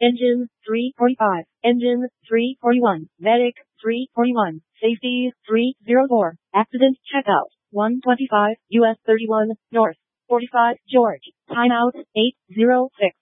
Engine 345. Engine 341. Medic 341. Safety 304. Accident checkout 125 US 31 North 45 George. Timeout 806.